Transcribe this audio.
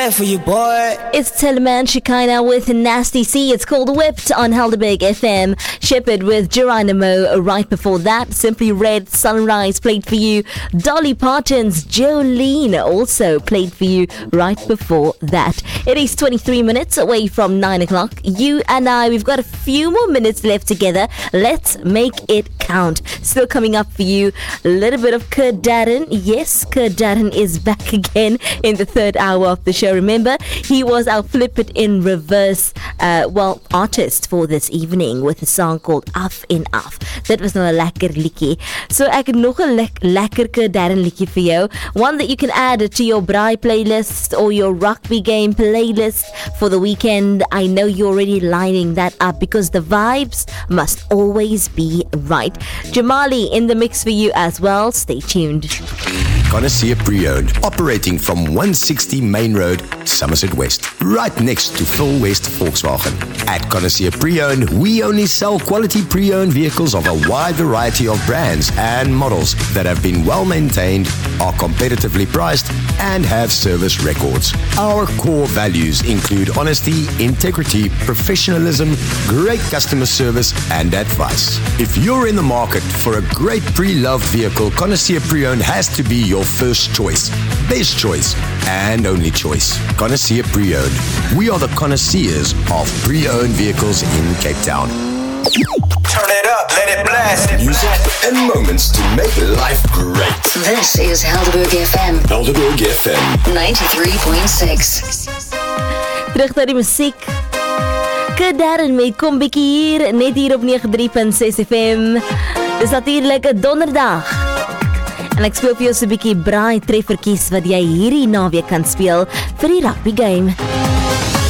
For you, boy. It's Teleman Shekinah with Nasty C. It's called Whipped on Helderberg FM. Shepherd with Geronimo. Right before that, Simply Red, Sunrise played for you. Dolly Parton's Jolene also played for you right before that. It is 23 minutes away from 9 o'clock. You and I, we've got a few more minutes left together. Let's make it count. Still coming up for you, a little bit of Kurt Darren. Yes, Kurt Darren is back again in the third hour of the show. Remember, he was our Flip It in Reverse artist for this evening with a song called Af en Af. Dit was nou 'n lekker liedjie. So ek het nog 'n lekker Kurt Darren liedjie vir jou. One that you can add to your braai playlist or your rugby game playlist for the weekend. I know you're already lining that up because the vibes must always be right. Jamali in the mix for you as well. Stay tuned. Connoisseur Pre-Owned, operating from 160 Main Road, Somerset West, right next to Phil West Volkswagen. At Connoisseur Pre-Owned, we only sell quality pre-owned vehicles of a wide variety of brands and models that have been well maintained, are competitively priced, and have service records. Our core values include honesty, integrity, professionalism, great customer service, and advice. If you're in the market for a great pre-loved vehicle, Connoisseur Pre-Owned has to be your first choice, best choice, and only choice. Connoisseur Pre-Owned. We are the connoisseurs of pre-owned vehicles in Cape Town. Turn it up, let it blast. Music and moments to make life great. This is Helderberg FM. Helderberg FM 93.6. Terug na die musiek. Kurt Darren met Kom Bietjie hier, net hier op 93.6 FM. Dis natuurlik 'n donderdag. En ek speel vir jou so 'n bietjie braai treffertjies wat jy hierdie naweek kan speel vir die rugby game.